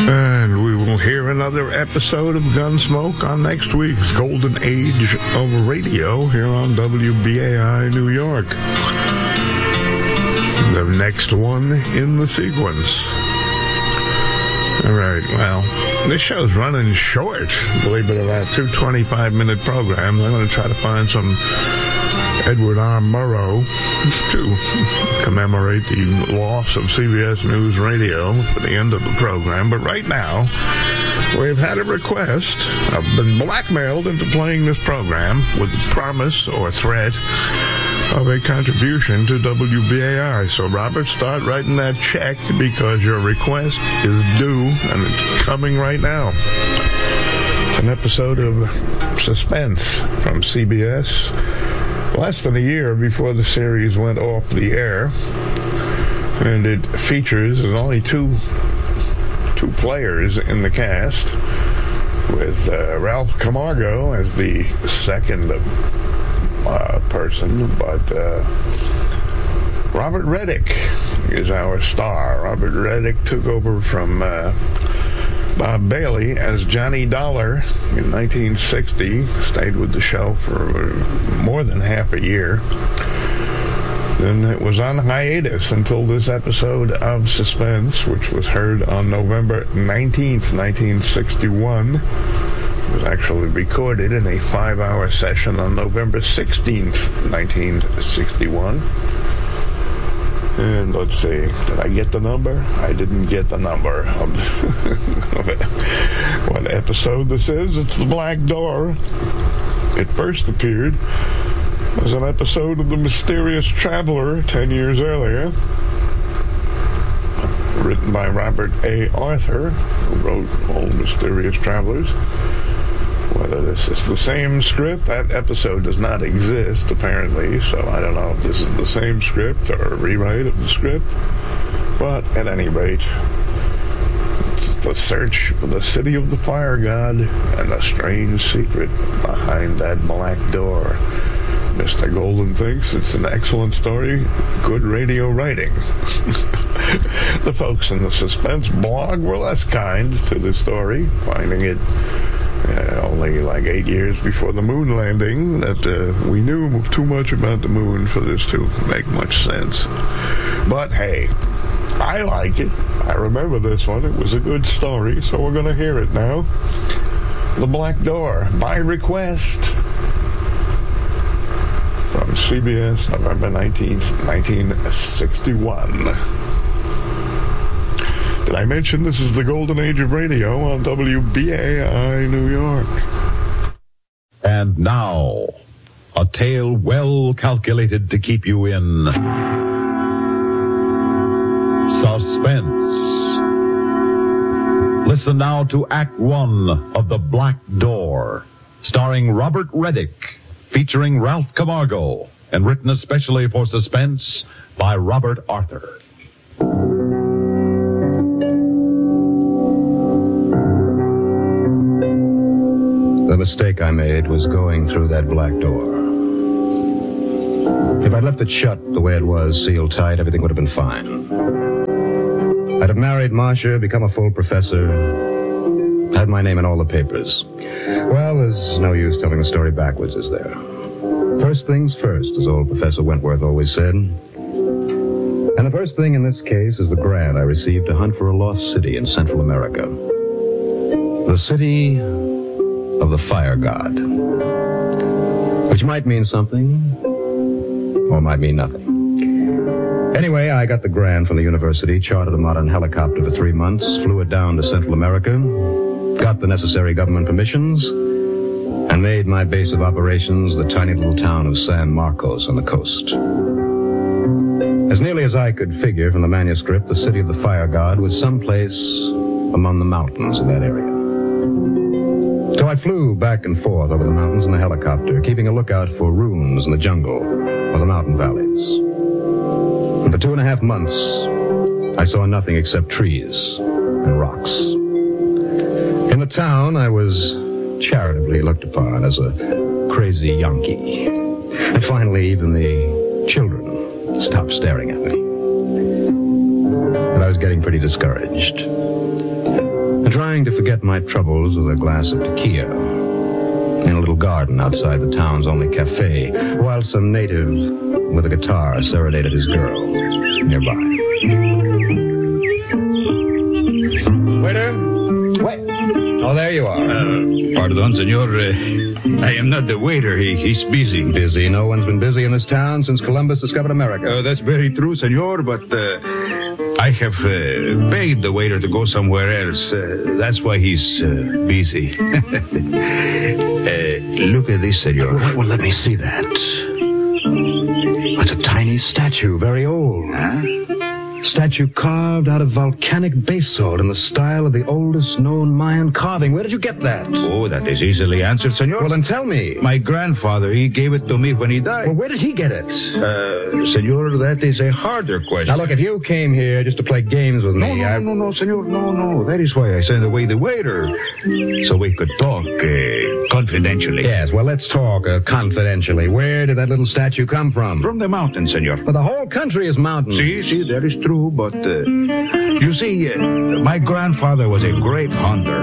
And we will hear another episode of Gunsmoke on next week's Golden Age of Radio here on WBAI New York. The next one in the sequence. All right, well, this show's running short, believe it or not, 2 25-minute programs. I'm going to try to find some Edward R. Murrow to commemorate the loss of CBS News Radio for the end of the program. But right now, we've had a request. I've been blackmailed into playing this program with the promise or threat of a contribution to WBAI. So, Robert, start writing that check because your request is due, and it's coming right now. It's an episode of Suspense from CBS. Less than a year before the series went off the air, and it features only two players in the cast, with Ralph Camargo as the second person, but Robert Reddick is our star. Robert Reddick took over from Bob Bailey as Johnny Dollar in 1960, stayed with the show for more than half a year. Then it was on hiatus until this episode of Suspense, which was heard on November 19th, 1961. It was actually recorded in a 5-hour session on November 16th, 1961. And let's see, did I get the number? I didn't get the number of what episode this is. It's The Black Door. It first appeared as an episode of The Mysterious Traveler 10 years earlier, written by Robert A. Arthur, who wrote all Mysterious Travelers. Whether this is the same script, that episode does not exist, apparently, so I don't know if this is the same script or a rewrite of the script. But, at any rate, it's the search for the city of the fire god and the strange secret behind that black door. Mr. Golden thinks it's an excellent story, good radio writing. The folks in the Suspense blog were less kind to the story, finding it only like 8 years before the moon landing that we knew too much about the moon for this to make much sense. But hey, I like it. I remember this one. It was a good story, so we're going to hear it now. The Black Door, by request, from CBS, November 19th, 1961. Did I mention this is the Golden Age of Radio on WBAI New York? And now, a tale well calculated to keep you in suspense. Listen now to Act One of The Black Door, starring Robert Reddick, featuring Ralph Camargo, and written especially for Suspense by Robert Arthur. The mistake I made was going through that black door. If I'd left it shut the way it was, sealed tight, everything would have been fine. I'd have married Marcia, become a full professor, had my name in all the papers. Well, there's no use telling the story backwards, is there? First things first, as old Professor Wentworth always said. And the first thing in this case is the grant I received to hunt for a lost city in Central America. The city of the fire god, which might mean something or might mean nothing. Anyway, I got the grant from the university, chartered a modern helicopter for 3 months, flew it down to Central America, got the necessary government permissions, and made my base of operations the tiny little town of San Marcos on the coast. As nearly as I could figure from the manuscript, the city of the fire god was someplace among the mountains of that area. So I flew back and forth over the mountains in the helicopter, keeping a lookout for ruins in the jungle or the mountain valleys. And for 2.5 months, I saw nothing except trees and rocks. In the town, I was charitably looked upon as a crazy Yankee. And finally, even the children stopped staring at me. And I was getting pretty discouraged. trying to forget my troubles with a glass of tequila in a little garden outside the town's only cafe, while some native with a guitar serenaded his girl nearby. Waiter? Wait. Oh, there you are. Pardon, senor. I am not the waiter. He's busy. Busy? No one's been busy in this town since Columbus discovered America. That's very true, senor, but I have paid the waiter to go somewhere else. That's why he's busy. Look at this, senor. Well, let me see that. That's a tiny statue, very old. Huh? Statue carved out of volcanic basalt in the style of the oldest known Mayan carving. Where did you get that? Oh, that is easily answered, senor. Well, then tell me. My grandfather, he gave it to me when he died. Well, where did he get it? Senor, that is a harder question. Now, look, if you came here just to play games with me, No, senor, no. That is why I sent away the waiter, so we could talk confidentially. Yes, well, let's talk confidentially. Where did that little statue come from? From the mountain, senor. But the whole country is mountains. See, that is true, but you see, my grandfather was a great hunter.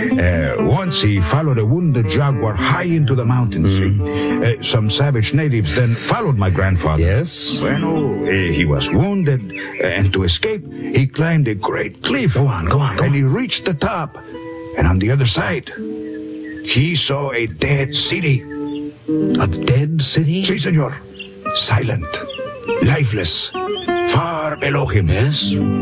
Once he followed a wounded jaguar high into the mountains. Some savage natives then followed my grandfather. Yes? Well, he was wounded, and to escape, he climbed a great cliff. Go on. And he reached the top, and on the other side, he saw a dead city. A dead city? Si, senor. Silent, lifeless, far below him. Yes?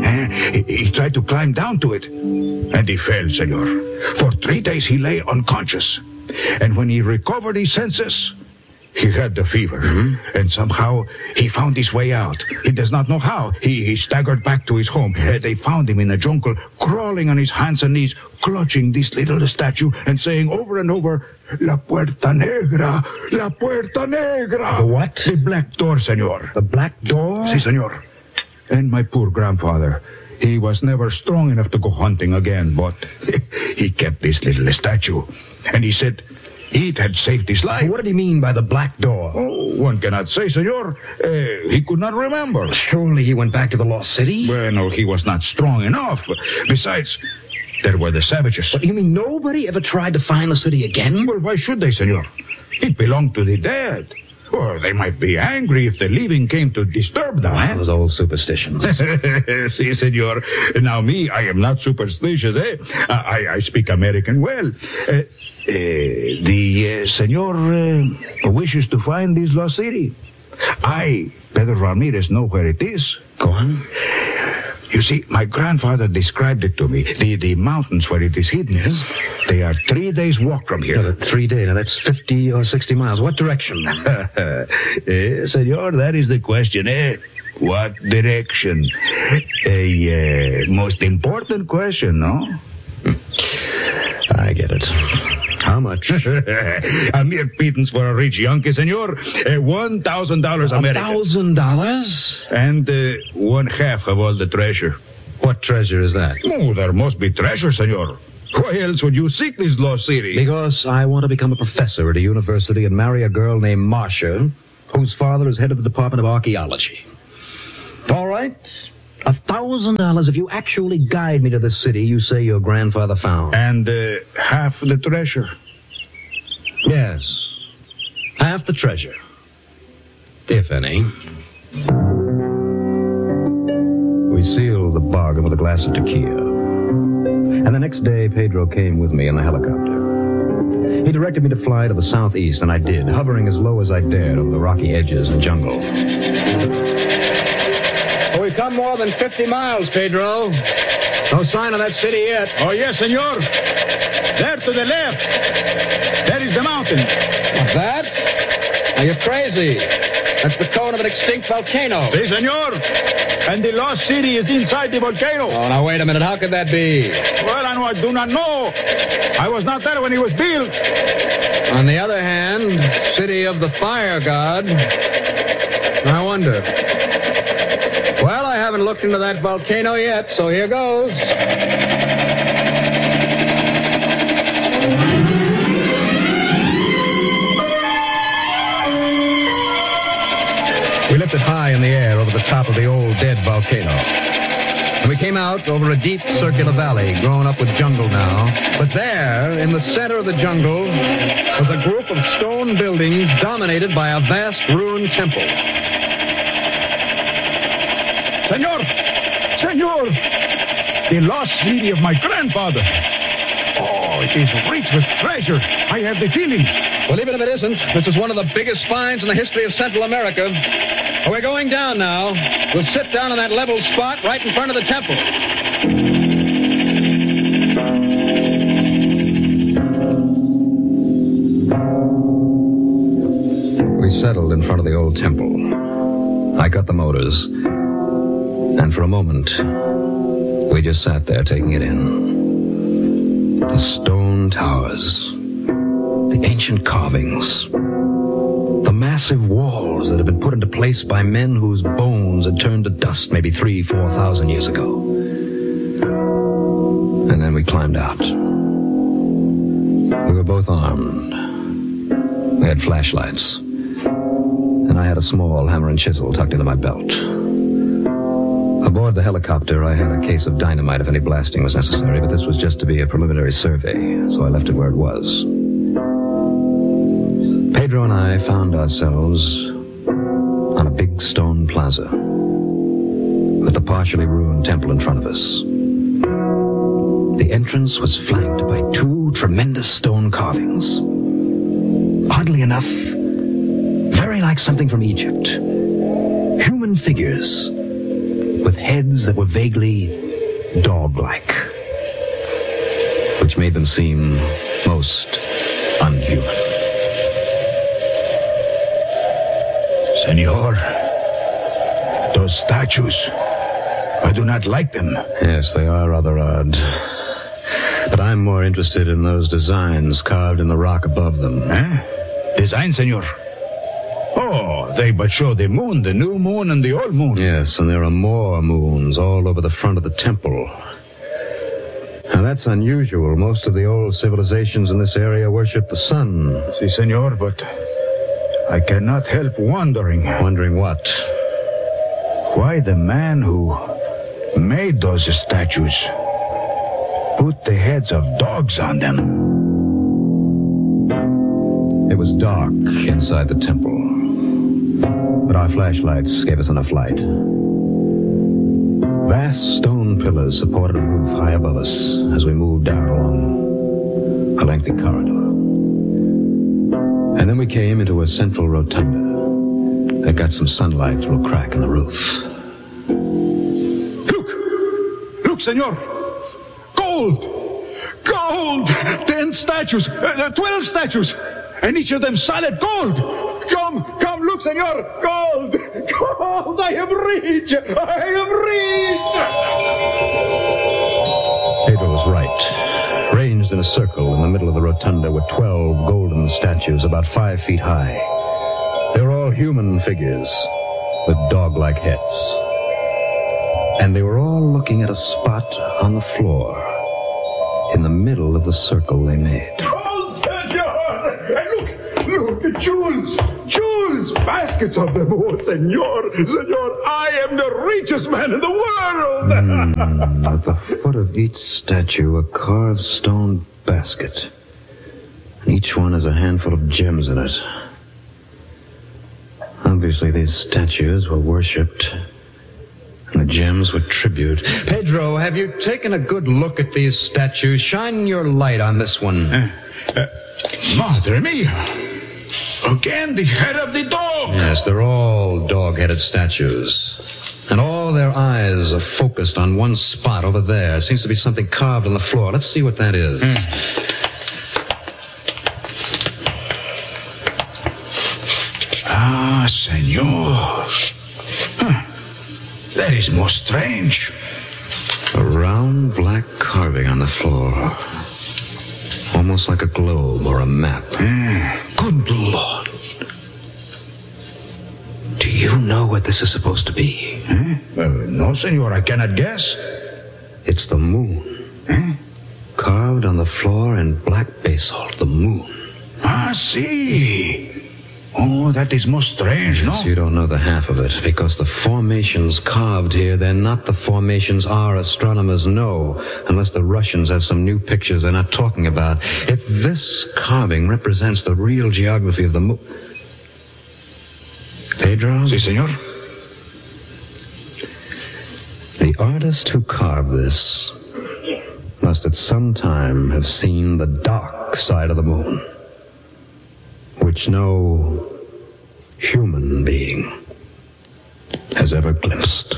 He tried to climb down to it, and he fell, senor. For 3 days he lay unconscious. And when he recovered his senses, he had the fever. And somehow he found his way out. He does not know how. He staggered back to his home. They found him in the jungle, crawling on his hands and knees, clutching this little statue and saying over and over, La Puerta Negra, La Puerta Negra. The what? The black door, senor. The black door? Si, senor. And my poor grandfather, he was never strong enough to go hunting again, but he kept this little statue. And he said it had saved his life. What did he mean by the black door? Oh, one cannot say, senor. He could not remember. Surely he went back to the lost city? Well, no, he was not strong enough. Besides, there were the savages. But you mean nobody ever tried to find the city again? Well, why should they, senor? It belonged to the dead. Or they might be angry if the living came to disturb them, Those old superstitions. Si, senor. Now, me, I am not superstitious, eh? I speak American well. The senor wishes to find this lost city. I, Pedro Ramirez, know where it is. Go on. You see, my grandfather described it to me. The mountains where it is hidden. Yes? They are 3 days' walk from here. 3 days. Now, that's 50 or 60 miles. What direction? Senor, that is the question, eh? What direction? A most important question, no? I get it. How much? A mere pittance for a rich Yankee, senor. $1,000 American. $1,000? And 1/2 of all the treasure. What treasure is that? Oh, there must be treasure, senor. Why else would you seek this lost city? Because I want to become a professor at a university and marry a girl named Marcia, whose father is head of the Department of Archaeology. All right. $1,000 if you actually guide me to the city you say your grandfather found. And half the treasure. Yes. Half the treasure. If any. We sealed the bargain with a glass of tequila. And the next day, Pedro came with me in the helicopter. He directed me to fly to the southeast, and I did, hovering as low as I dared over the rocky edges and jungle. We've come more than 50 miles, Pedro. No sign of that city yet. Oh, yes, senor. There to the left. There is the mountain. What's that? Now, you're crazy. That's the cone of an extinct volcano. Si, senor. And the lost city is inside the volcano. Oh, now, wait a minute. How could that be? Well, I do not know. I was not there when it was built. On the other hand, city of the fire god. I wonder. Well, I haven't looked into that volcano yet, so here goes. We lifted high in the air over the top of the old dead volcano. And we came out over a deep circular valley, grown up with jungle now. But there, in the center of the jungle, was a group of stone buildings dominated by a vast ruined temple. Senor! The lost city of my grandfather. Oh, it is rich with treasure. I have the feeling. Well, even if it isn't, this is one of the biggest finds in the history of Central America. We're going down now. We'll sit down on that level spot right in front of the temple. We settled in front of the old temple. I cut the motors. And for a moment, we just sat there taking it in. The stone towers, the ancient carvings, the massive walls that had been put into place by men whose bones had turned to dust maybe 3,000-4,000 years ago. And then we climbed out. We were both armed. We had flashlights. And I had a small hammer and chisel tucked into my belt. Aboard the helicopter, I had a case of dynamite if any blasting was necessary, but this was just to be a preliminary survey, so I left it where it was. Pedro and I found ourselves on a big stone plaza with the partially ruined temple in front of us. The entrance was flanked by two tremendous stone carvings. Oddly enough, very like something from Egypt. Human figures with heads that were vaguely dog-like, which made them seem most unhuman. Senor, those statues, I do not like them. Yes, they are rather odd. But I'm more interested in those designs carved in the rock above them. Huh? Design, senor? Oh, they but show the moon, the new moon and the old moon. Yes, and there are more moons all over the front of the temple. Now, that's unusual. Most of the old civilizations in this area worship the sun. Si, senor, but I cannot help wondering. Wondering what? Why the man who made those statues put the heads of dogs on them. It was dark inside the temple, but our flashlights gave us enough light. Vast stone pillars supported a roof high above us as we moved down along a lengthy corridor. And then we came into a central rotunda that got some sunlight through a crack in the roof. Look, senor! Gold! 10 statues, 12 statues, and each of them solid gold. Come, look, senor, gold! I have reached! Pedro was right. Ranged in a circle in the middle of the rotunda were 12 golden statues about 5 feet high. They were all human figures with dog-like heads. And they were all looking at a spot on the floor in the middle of the circle they made. Gold, senor! And look, jewels! Baskets of them, oh, senor! I am the richest man in the world! At the foot of each statue, a carved stone basket. And each one has a handful of gems in it. Obviously, these statues were worshipped, and the gems were tribute. Pedro, have you taken a good look at these statues? Shine your light on this one. Madre mia! Again, the head of the dog! Yes, they're all dog-headed statues. And all their eyes are focused on one spot over there. It seems to be something carved on the floor. Let's see what that is. Ah, senor. That is most strange. A round black carving on the floor. Almost like a globe or a map. Good Lord. Do you know what this is supposed to be? No, senor, I cannot guess. It's the moon. Carved on the floor in black basalt, the moon. Ah, see. Oh, that is most strange, no? Yes, you don't know the half of it, because the formations carved here, they're not the formations our astronomers know, unless the Russians have some new pictures they're not talking about. If this carving represents the real geography of the moon... Pedro? Si, senor. The artist who carved this must at some time have seen the dark side of the moon, which no human being has ever glimpsed.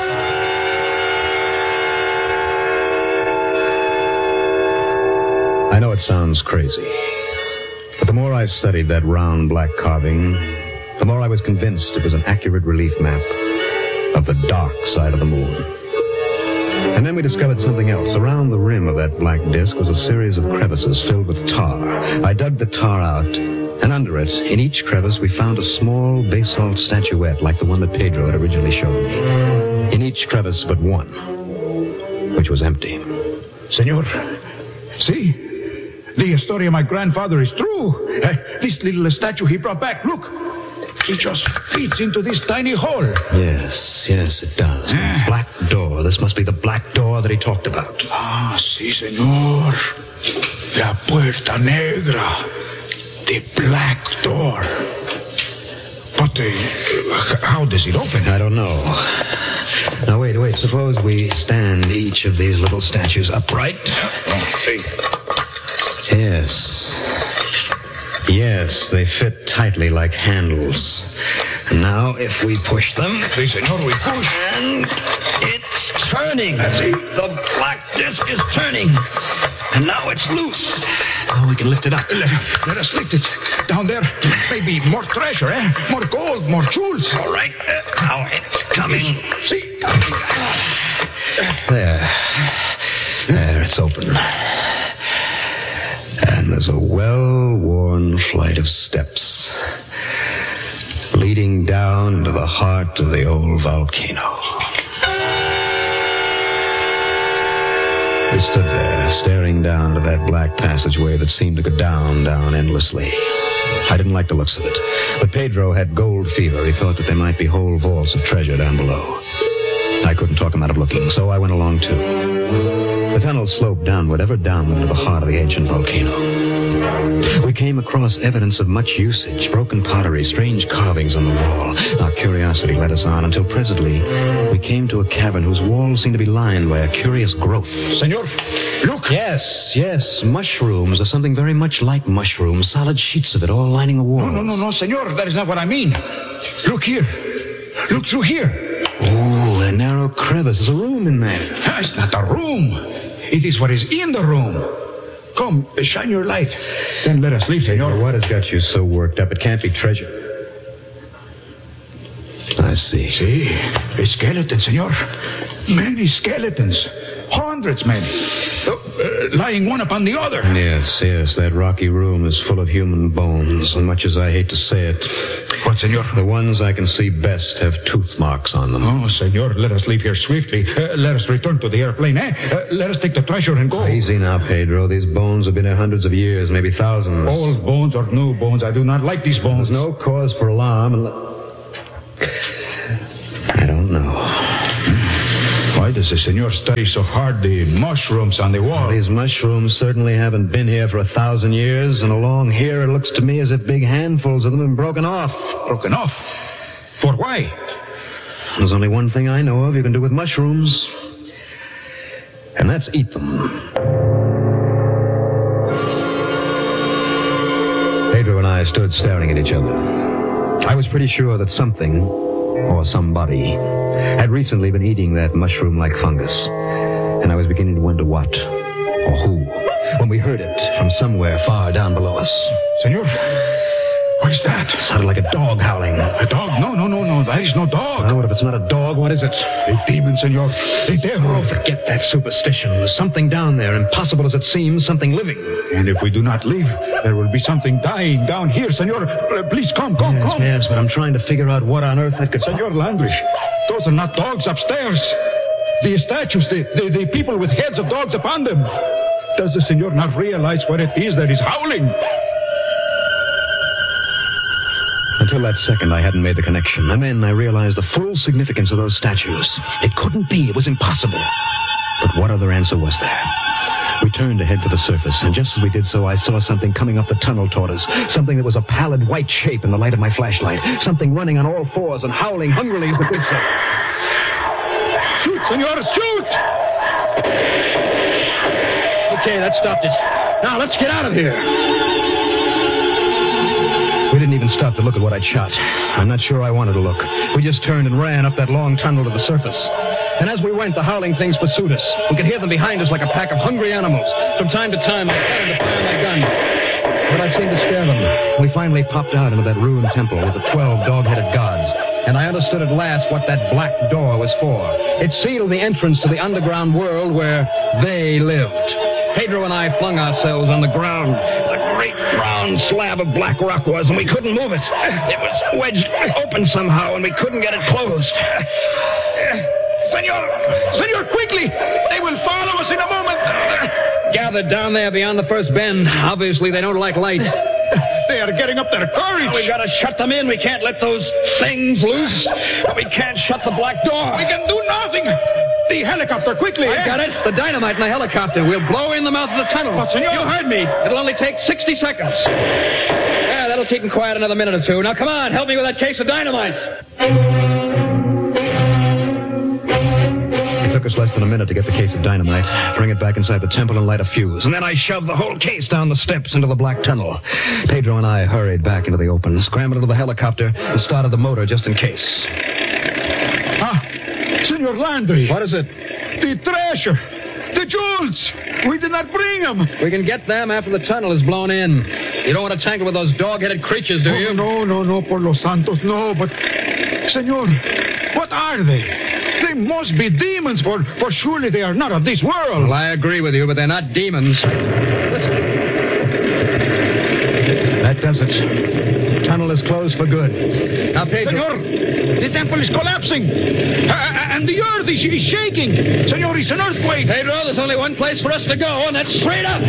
I know it sounds crazy, but the more I studied that round black carving, the more I was convinced it was an accurate relief map of the dark side of the moon. And then we discovered something else. Around the rim of that black disk was a series of crevices filled with tar. I dug the tar out, and under it, in each crevice, we found a small basalt statuette like the one that Pedro had originally showed me. In each crevice but one, which was empty. Senor, see? The story of my grandfather is true. This little statue he brought back, look. It just fits into this tiny hole. Yes, it does. The black door. This must be the black door that he talked about. Ah, sí, senor. La puerta negra. The black door. But how does it open? I don't know. Now, wait. Suppose we stand each of these little statues upright. Yes, they fit tightly like handles. And now, if we push them... Si, senor, we push. And it's turning. The black disc is turning. And now it's loose. Now we can lift it up. Let us lift it. Down there, maybe more treasure, More gold, more jewels. All right. Now it's coming. See? There, it's open. And there's a well-worn flight of steps leading down into the heart of the old volcano. We stood there, staring down to that black passageway that seemed to go down endlessly. I didn't like the looks of it, but Pedro had gold fever. He thought that there might be whole vaults of treasure down below. I couldn't talk him out of looking, so I went along too. The tunnel sloped downward, ever downward into the heart of the ancient volcano. We came across evidence of much usage, broken pottery, strange carvings on the wall. Our curiosity led us on until presently we came to a cavern whose walls seemed to be lined by a curious growth. Senor, look. Yes, mushrooms, or something very much like mushrooms, solid sheets of it all lining the walls. No, senor, that is not what I mean. Look here. Look through here. Oh, a narrow crevice. There's a room in there. It's not a room. It is what is in the room. Come, shine your light. Then let us leave, senor. What has got you so worked up? It can't be treasure. I see. See? A skeleton, senor. Many skeletons. Hundreds, many. Lying one upon the other. Yes. That rocky room is full of human bones. And much as I hate to say it... What, senor? The ones I can see best have tooth marks on them. Oh, senor, let us leave here swiftly. Let us return to the airplane, let us take the treasure and go. Easy now, Pedro. These bones have been here hundreds of years, maybe thousands. Old bones or new bones, I do not like these bones. There's no cause for alarm. I don't know. Why does the senor study so hard the mushrooms on the wall? These mushrooms certainly haven't been here for 1,000 years, and along here it looks to me as if big handfuls of them have been broken off. Broken off? For why? There's only one thing I know of you can do with mushrooms, and that's eat them. Pedro and I stood staring at each other. I was pretty sure that something, or somebody, had recently been eating that mushroom-like fungus. And I was beginning to wonder what, or who, when we heard it from somewhere far down below us. Senor, what is that? It sounded like a dog howling. A dog? No, that is no dog. Well, what if it's not a dog? What is it? A demon, senor. A devil. Oh, forget that superstition. There's something down there, impossible as it seems, something living. And if we do not leave, there will be something dying down here, senor. Please come. Yes, but I'm trying to figure out what on earth that could... Senor Landrich, those are not dogs upstairs. The statues, the people with heads of dogs upon them. Does the senor not realize what it is that is howling? Until that second, I hadn't made the connection. And then I realized the full significance of those statues. It couldn't be. It was impossible. But what other answer was there? We turned to head for the surface, and just as we did so, I saw something coming up the tunnel toward us. Something that was a pallid white shape in the light of my flashlight. Something running on all fours and howling hungrily as it did so. Shoot, senor, shoot! Okay, that stopped it. Now, let's get out of here. We didn't even stop to look at what I'd shot. I'm not sure I wanted to look. We just turned and ran up that long tunnel to the surface. And as we went, the howling things pursued us. We could hear them behind us like a pack of hungry animals. From time to time, I turned to fire my gun. But I seemed to scare them. We finally popped out into that ruined temple with the 12 dog-headed gods. And I understood at last what that black door was for. It sealed the entrance to the underground world where they lived. Pedro and I flung ourselves on the ground. The great round slab of black rock was, and we couldn't move it. It was wedged open somehow, and we couldn't get it closed. Senor, quickly! They will follow us in a moment. Gathered down there beyond the first bend. Obviously, they don't like light. They are getting up their courage. We gotta shut them in. We can't let those things loose. But we can't shut the black door. We can do nothing. The helicopter, quickly. I got it. The dynamite in the helicopter. We'll blow in the mouth of the tunnel. But, senor... You heard me. It'll only take 60 seconds. Yeah, that'll keep them quiet another minute or two. Now, come on. Help me with that case of dynamite. It took us less than a minute to get the case of dynamite, bring it back inside the temple, and light a fuse. And then I shoved the whole case down the steps into the black tunnel. Pedro and I hurried back into the open, scrambled into the helicopter, and started the motor just in case. Senor Landry. What is it? The treasure. The jewels. We did not bring them. We can get them after the tunnel is blown in. You don't want to tangle with those dog-headed creatures, do you? No, por los santos, no. But, senor, what are they? They must be demons, for surely they are not of this world. Well, I agree with you, but they're not demons. Listen. That does it. Tunnel is closed for good. Now, Pedro... Senor, the temple is collapsing. And the earth is shaking. Senor, it's an earthquake. Pedro, there's only one place for us to go, and that's straight up.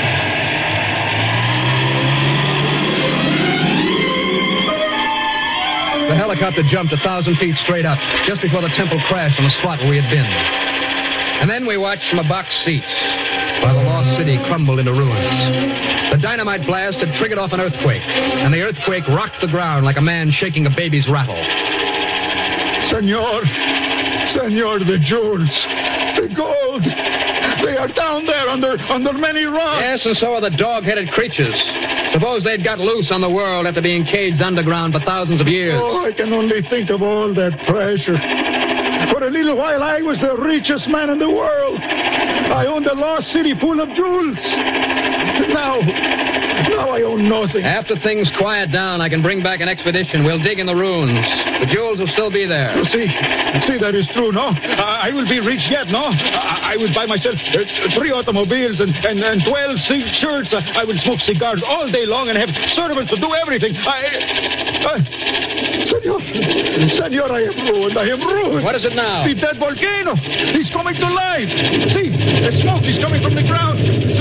The helicopter jumped 1,000 feet straight up, just before the temple crashed on the spot where we had been. And then we watched from a box seat while the lost city crumbled into ruins. The dynamite blast had triggered off an earthquake, and the earthquake rocked the ground like a man shaking a baby's rattle. Senor, the jewels, the gold, they are down there under many rocks. Yes, and so are the dog-headed creatures. Suppose they'd got loose on the world after being caged underground for thousands of years. Oh, I can only think of all that treasure. For a little while, I was the richest man in the world. I owned a lost city full of jewels. Now I own nothing. After things quiet down, I can bring back an expedition. We'll dig in the ruins. The jewels will still be there. You see, that is true, no? I will be rich yet, no? I will buy myself 3 automobiles and 12 silk shirts. I will smoke cigars all day long and have servants to do everything. Senor, I am ruined. What is it now? The dead volcano. He's coming to life. See, the smoke is coming from the ground.